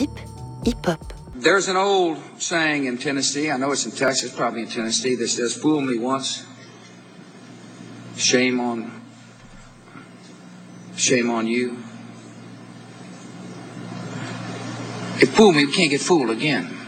type hip-hop. There's an old saying in Tennessee, I know it's in Texas, probably in Tennessee, that says, "Fool me once, shame on you. If fool me, we can't get fooled again."